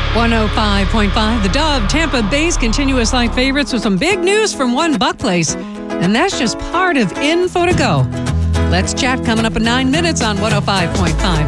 105.5. The Dove, Tampa Bay's continuous light favorites with some big news from one Buck Place. And that's just part of Info to Go. Let's chat coming up in 9 minutes on 105.5